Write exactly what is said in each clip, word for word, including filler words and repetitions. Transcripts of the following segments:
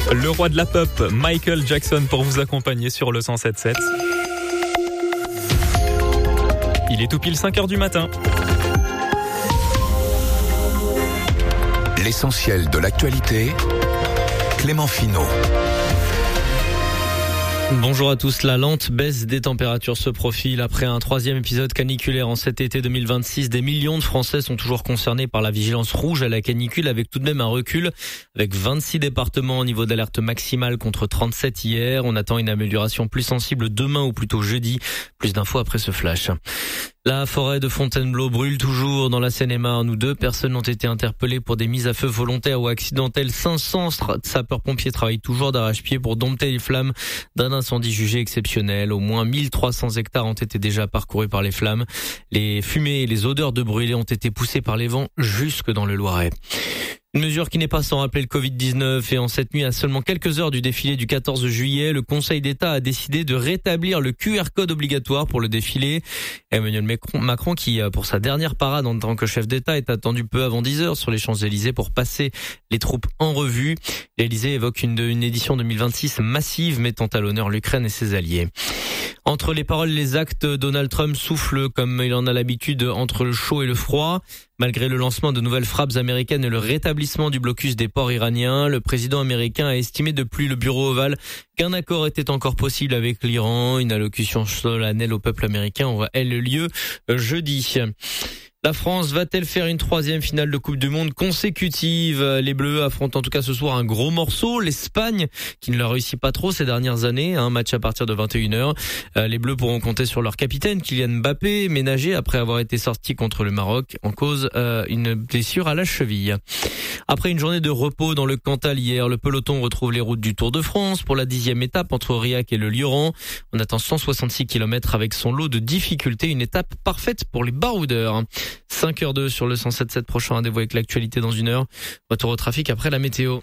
Le roi de la pop, Michael Jackson, pour vous accompagner sur le cent sept sept. Il est tout pile cinq heures du matin. L'essentiel de l'actualité, Clément Finot. Bonjour à tous. La lente baisse des températures se profile après un troisième épisode caniculaire en cet été deux mille vingt-six. Des millions de Français sont toujours concernés par la vigilance rouge à la canicule, avec tout de même un recul, avec vingt-six départements au niveau d'alerte maximale contre trente-sept hier. On attend une amélioration plus sensible demain ou plutôt jeudi. Plus d'infos après ce flash. La forêt de Fontainebleau brûle toujours dans la Seine-et-Marne où deux personnes ont été interpellées pour des mises à feu volontaires ou accidentelles. cinq cents sapeurs-pompiers travaillent toujours d'arrache-pied pour dompter les flammes d'un incendie jugé exceptionnel. Au moins mille trois cents hectares ont été déjà parcourus par les flammes. Les fumées et les odeurs de brûlés ont été poussées par les vents jusque dans le Loiret. Une mesure qui n'est pas sans rappeler le covid dix-neuf, et en cette nuit, à seulement quelques heures du défilé du quatorze juillet, le Conseil d'État a décidé de rétablir le Q R code obligatoire pour le défilé. Emmanuel Macron, qui pour sa dernière parade en tant que chef d'État, est attendu peu avant dix heures sur les Champs-Élysées pour passer les troupes en revue. L'Élysée évoque une, une édition deux mille vingt-six massive mettant à l'honneur l'Ukraine et ses alliés. Entre les paroles et les actes, Donald Trump souffle comme il en a l'habitude entre le chaud et le froid. Malgré le lancement de nouvelles frappes américaines et le rétablissement du blocus des ports iraniens, le président américain a estimé depuis le bureau ovale qu'un accord était encore possible avec l'Iran. Une allocution solennelle au peuple américain aura elle lieu jeudi. La France va-t-elle faire une troisième finale de Coupe du Monde consécutive? Les Bleus affrontent en tout cas ce soir un gros morceau, l'Espagne, qui ne leur réussit pas trop ces dernières années. Un match à partir de vingt et une heures. Les Bleus pourront compter sur leur capitaine, Kylian Mbappé, ménagé après avoir été sorti contre le Maroc en cause euh, une blessure à la cheville. Après une journée de repos dans le Cantal hier, le peloton retrouve les routes du Tour de France pour la dixième étape entre Aurillac et le Lioran. On attend cent soixante-six kilomètres avec son lot de difficultés, une étape parfaite pour les baroudeurs. cinq heures deux sur le cent sept sept, prochain rendez-vous avec l'actualité dans une heure. Retour au trafic après la météo.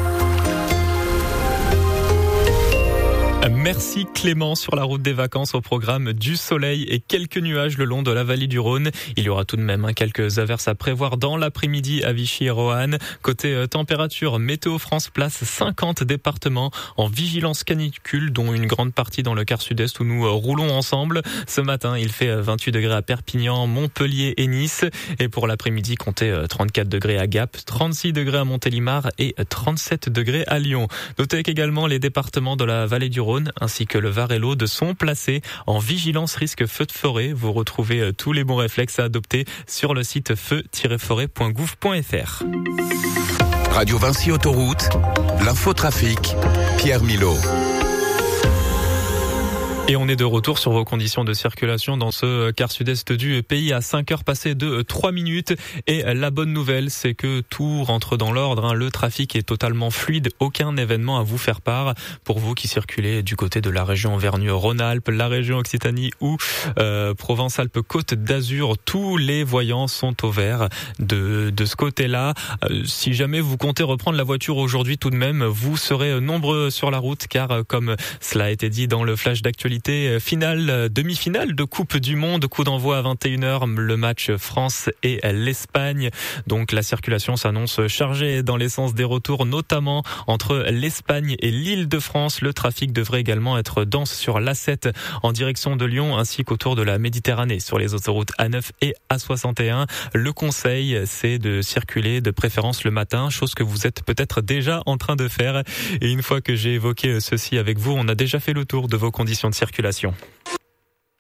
Merci Clément. Sur la route des vacances, au programme du soleil et quelques nuages le long de la vallée du Rhône. Il y aura tout de même hein, quelques averses à prévoir dans l'après-midi à Vichy et Roanne. Côté euh, température, Météo France place cinquante départements en vigilance canicule, dont une grande partie dans le quart sud-est où nous euh, roulons ensemble. Ce matin, il fait vingt-huit degrés à Perpignan, Montpellier et Nice. Et pour l'après-midi, comptez euh, trente-quatre degrés à Gap, trente-six degrés à Montélimar et trente-sept degrés à Lyon. Notez qu'également les départements de la vallée du Rhône ainsi que le Var et l'Aude sont placés en vigilance risque feu de forêt. Vous retrouvez tous les bons réflexes à adopter sur le site feu tiret forêt point gouv point f r. Radio Vinci Autoroute, l'infotrafic, Pierre Milot. Et on est de retour sur vos conditions de circulation dans ce quart sud-est du pays à cinq heures passées de trois minutes. Et la bonne nouvelle, c'est que tout rentre dans l'ordre. Le trafic est totalement fluide. Aucun événement à vous faire part. Pour vous qui circulez du côté de la région Auvergne-Rhône-Alpes, la région Occitanie ou euh, Provence-Alpes-Côte d'Azur, tous les voyants sont au vert de, de ce côté-là. Euh, si jamais vous comptez reprendre la voiture aujourd'hui tout de même, vous serez nombreux sur la route car comme cela a été dit dans le flash d'actualité, finale, demi-finale de Coupe du Monde, coup d'envoi à vingt et une heures, le match France et l'Espagne. Donc la circulation s'annonce chargée dans les sens des retours, notamment entre l'Espagne et l'Île-de-France. Le trafic devrait également être dense sur l'A sept en direction de Lyon ainsi qu'autour de la Méditerranée sur les autoroutes A neuf et A soixante et un. Le conseil, c'est de circuler de préférence le matin, chose que vous êtes peut-être déjà en train de faire. Et une fois que j'ai évoqué ceci avec vous, on a déjà fait le tour de vos conditions de circulation.